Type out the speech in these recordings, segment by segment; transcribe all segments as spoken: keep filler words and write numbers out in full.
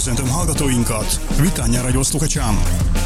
Köszöntöm hallgatóinkat! Vitán Radioszluchacsám!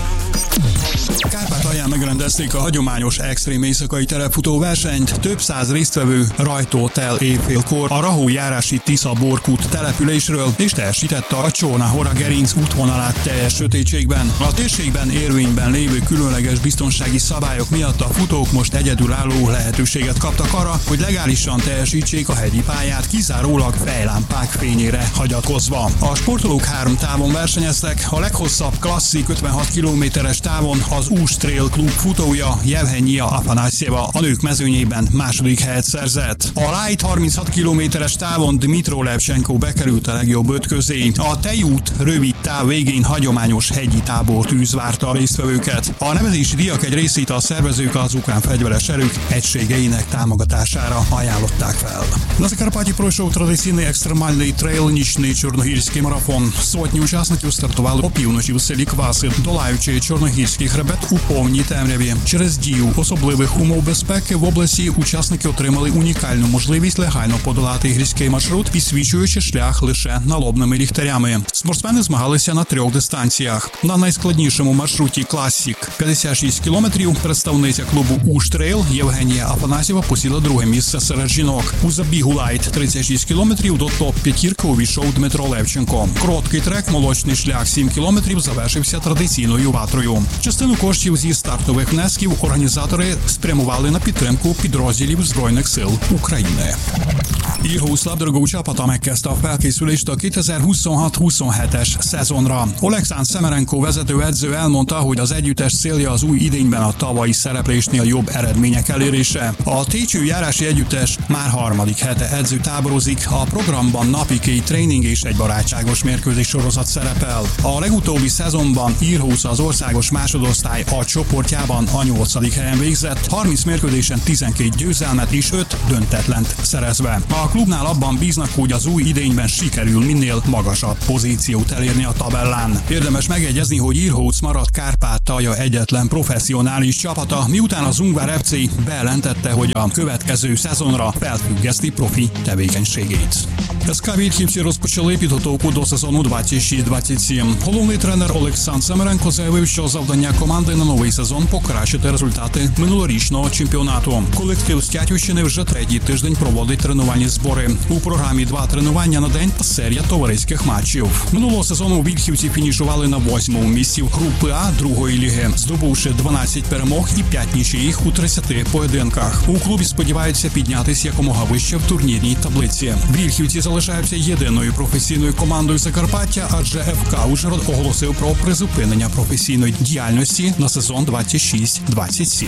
Kárpátalján megrendezték a hagyományos extrém éjszakai terepfutó versenyt, több száz résztvevő rajtolt el éjfélkor a Rahó járási Tisza-Borkút településről, és teljesítette a Csorna-Hora gerinc útvonalát teljes sötétségben. A térségben érvényben lévő különleges biztonsági szabályok miatt a futók most egyedülálló lehetőséget kaptak arra, hogy legálisan teljesítsék a hegyi pályát, kizárólag fejlámpák fényére hagyatkozva. A sportolók három távon versenyeztek, a leghosszabb klasszik ötvenhat kilométeres távon az Ús Trail Klub futója Jevhenyia Afanaszjeva a nők mezőnyében második helyet szerzett. A light harminchat kilométeres távon Dmitro Levchenko bekerült a legjobb öt közé. A tejút rövid táv végén hagyományos hegyi tábortűz várta a résztvevőket. A nevezési díjak egy részét a szervezők az ukrán fegyveres erők egységeinek támogatására ajánlották fel. На Закарпатті пройшов традиційний екстремальний трейл «Нічний Чорногірський марафон». Сотні учасників стартували опівночі в селі Кваси, долаючи Чорногірський хребет у повній темряві. Через дію особливих умов безпеки в області учасники отримали унікальну можливість легально подолати гірський маршрут, підсвічуючи шлях лише налобними ліхтарями. Спортсмени змагалися на трьох дистанціях. На найскладнішому маршруті «Класік» п'ятдесят шість кілометрів представниця клубу «Уш Трейл» Євгенія Афанасьєва посіла друге місце серед жінок. У забігу лайт тридцять шість кілометрів до топ-п'ятірки увійшов Дмитро Левченко. Короткий трек «Молочний шлях» сім кілометрів завершився традиційною ватрою. Частину коштів зі стартових внесків організатори спрямували на підтримку підрозділів Збройних сил України. Írhúsz labdarúgó csapata megkezdte a felkészülést a kétezer-huszonhat huszonhetes szezonra. Oleksandr Semerenko vezetőedző elmondta, hogy az együttes célja az új idényben a tavalyi szereplésnél jobb eredmények elérése. A Técső járási együttes már harmadik hete edzőtáborozik, a programban napi két tréning és egy barátságos mérkőzés sorozat szerepel. A legutóbbi szezonban Írhúsz az országos másodosztály A csoportjában a nyolcadik helyen végzett, harminc mérkőzésen tizenkét győzelmet és öt döntetlent szerezve. A klubnál abban bíznak, hogy az új idényben sikerül minél magasabb pozíciót elérni a tabellán. Érdemes megjegyezni, hogy Írhóc maradt Kárpátalja egyetlen professzionális csapata, miután az Ungvár ef cé bejelentette, hogy a következő szezonra felfüggeszti profi tevékenységét. ес ка Вільхівці розпочали підготовку до сезону двадцять шість двадцять сім. Головний тренер Олександр Семеренко заявив, що завдання команди на новий сезон покращити результати минулорічного чемпіонату. Колектив з Тятівщини вже третій тиждень проводить тренувальні збори. У програмі два тренування на день та серія товариських матчів. Минулого сезону Вільхівці фінішували на восьмому місці в групи А другої ліги, здобувши дванадцять перемог і п'ять нічиїх у тридцяти поєдинках. У клубі сподіваються піднятися якомога вище в турнірній таблиці. Вільхівці залишаються єдиною професійною командою Закарпаття, адже еф ка Ужгород оголосив про призупинення професійної діяльності на сезон двадцять шість двадцять сім.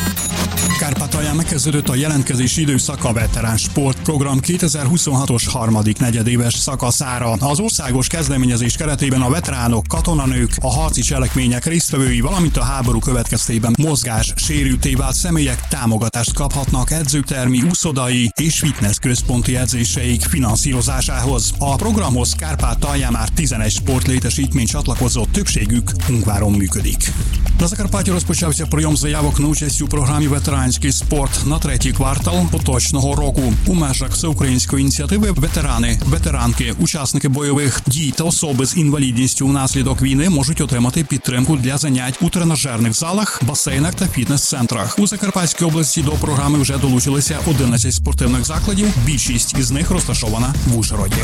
Kárpátalján megkezdődött a jelentkezési időszak a Veterán Sportprogram kétezer-huszonhatos harmadik negyedéves szakaszára. Az országos kezdeményezés keretében a veteránok, katonanők, a harci cselekmények résztvevői, valamint a háború következtében mozgás sérülté vált személyek támogatást kaphatnak edzőtermi, úszodai és fitness központi edzéseik finanszírozásához. A programhoz Kárpátalján már tizenegy sportlétesítmény csatlakozott, többségük Ungváron működik. На Закарпатті розпочався прийом заявок на участь у програмі «Ветеранський спорт» на третій квартал поточного року. У межах всеукраїнської ініціативи ветерани, ветеранки, учасники бойових дій та особи з інвалідністю внаслідок війни можуть отримати підтримку для занять у тренажерних залах, басейнах та фітнес-центрах. У Закарпатській області до програми вже долучилися одинадцять спортивних закладів, більшість із них розташована в Ужгороді.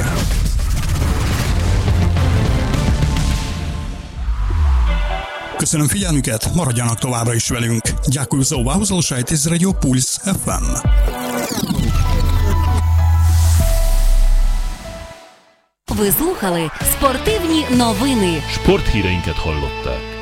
Köszönöm figyelmüket, maradjanak továbbra is velünk. Дякую за увагу, залишайтесь з Радіо Пульс еф ем. Ви слухали спортивні новини. Sporthíreinket hallották.